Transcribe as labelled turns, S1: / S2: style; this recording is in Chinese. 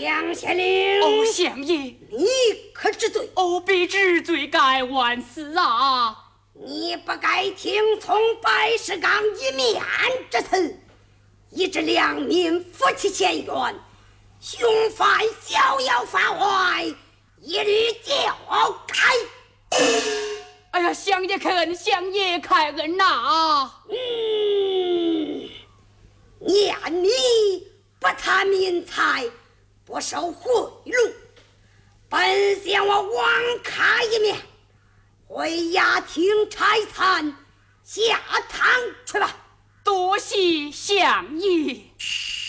S1: 杨县令。
S2: 哦，相爷，
S1: 你可知罪？
S2: 哦，必知罪，该万死啊！
S1: 你不该听从白石刚一面之词，以致两民夫妻前冤，凶犯逍遥法外，一律教开。
S2: 哎呀，相爷开恩，相爷开恩呐！
S1: 念你不贪民财，不受贿赂，本想我网开一面，回衙厅拆餐，下堂去吧。
S2: 多谢相爷。